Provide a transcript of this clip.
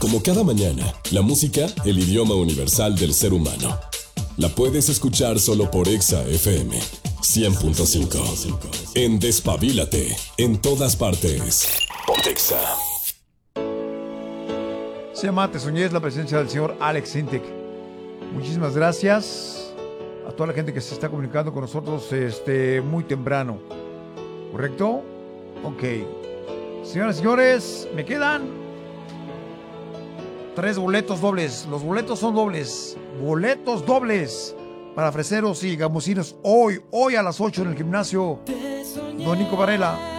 Como cada mañana, la música, el idioma universal del ser humano. La puedes escuchar solo por Exa FM 100.5. En Despabilate, en todas partes. Pontexa. Se llama Te Soñé, es la presencia del señor Alex Sintek. Muchísimas gracias a toda la gente que se está comunicando con nosotros muy temprano. ¿Correcto? Ok. Señoras y señores, me quedan 3 boletos dobles. Los boletos son dobles. Boletos dobles para freseros y gamusinos. Hoy a las 8 en el gimnasio Don Nico Varela.